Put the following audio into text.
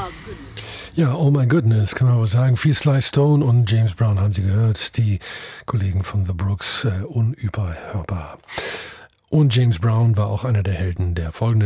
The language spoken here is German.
Ja, oh my goodness, kann man wohl sagen. Viel Sly Stone und James Brown haben Sie gehört, die Kollegen von The Brooks, unüberhörbar. Und James Brown war auch einer der Helden der folgenden